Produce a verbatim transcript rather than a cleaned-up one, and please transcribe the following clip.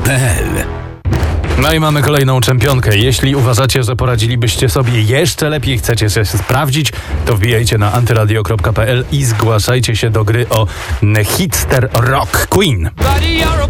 kropka pe el. No i mamy kolejną czempionkę. Jeśli uważacie, że poradzilibyście sobie jeszcze lepiej, chcecie się sprawdzić, to wbijajcie na antyradio kropka pe el i zgłaszajcie się do gry o Hitster Rock Queen.